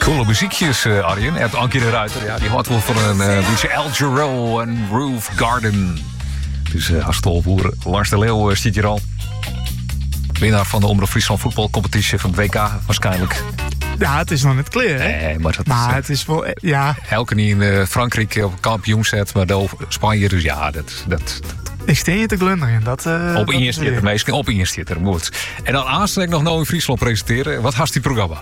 Coole muziekjes, Arjen. Je hebt Ankie de Ruiter. Ja, die houdt wel van een beetje El Giro en Roof Garden. Dus Astolboer, Lars de Leeuw zit hier al. Winnaar van de Omroep Friesland voetbalcompetitie van het WK waarschijnlijk. Ja, het is nog net clear, hè? Nee, maar het is wel... Ja. Elke niet in Frankrijk op kampioen zet, maar de Spanje, dus ja, dat ik steen je te glunderen. op instetter, meestal op instetter, moet. En dan aanstek nog nou in Friesland presenteren. Wat haast die programma?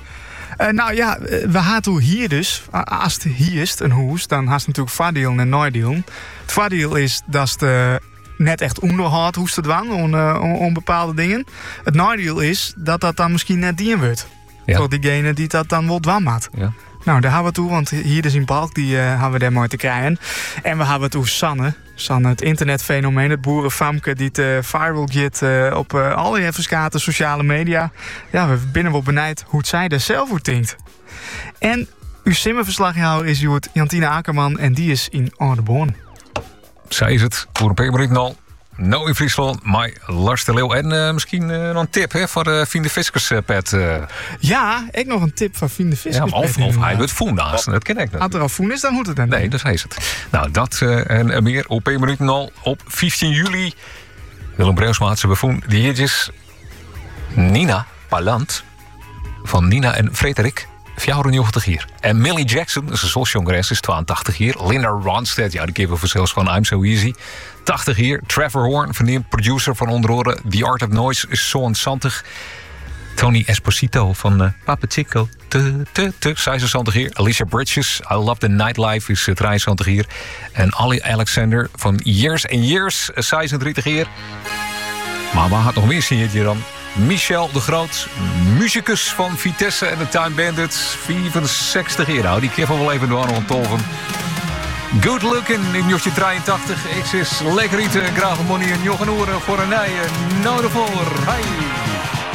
We gaan toen hier dus, als het hier is, een hoes, dan haast natuurlijk vaardeel en nadeel. Het vaardeel is dat het net echt onderhoudt hoe het dwang om bepaalde dingen. Het nadeel is dat dan misschien net dien wordt. Ja. Voor diegene die dat dan wel dwang maakt. Ja. Nou, daar gaan we toe, want hier dus in Balk, die hebben we daar mooi te krijgen. En we hebben toe Sanne, het internetfenomeen, het boerenfamke die het viral gaat op allerlei verschillende sociale media. Ja, we binnen wel benijd hoe het zij er zelf voor denkt. En uw simmenverslaghouder is Jantine Akerman en die is in Oudeborn. Zij is het, voor een paar minuten al. Nou in Friesland, maar Lars de Leeuw. En misschien nog een tip hè, voor Fien de Fiskerspet. Ja, ik nog een tip van Fien de Fiskerspet. Ja, of hij wordt voen naast, dat ken ik. Als er al voen is, dan moet het dan. Nee, dat is het. Nou, dat en meer op 1 minuut al op 15 juli. Willem Breusma ze bevoen die hier is Nina Palant van Nina en Frederik. 94 hier. En Millie Jackson, ze is jongres, is 82 hier. Linda Ronstadt, ja, die kennen we vanzelfs van I'm So Easy. 80 hier. Trevor Horn, vernieuwd producer van onder andere The Art of Noise, is zo'n 70. Tony Esposito van Papa Chico, zij is 70 hier. Alicia Bridges, I Love the Nightlife, is 73 hier. En Ali Alexander van Years and Years, 36 hier. Maar waar gaat nog meer zien hier dan? Michel de Groot, muzikus van Vitesse en de Time Bandits, 64 jaar. Nou, die keer van wel even door aan Tolven. Good looking in Jotje 83. Ik is lekker eten, graag money en Jochen Oeren voor een nijen. Nou de voor. Hi.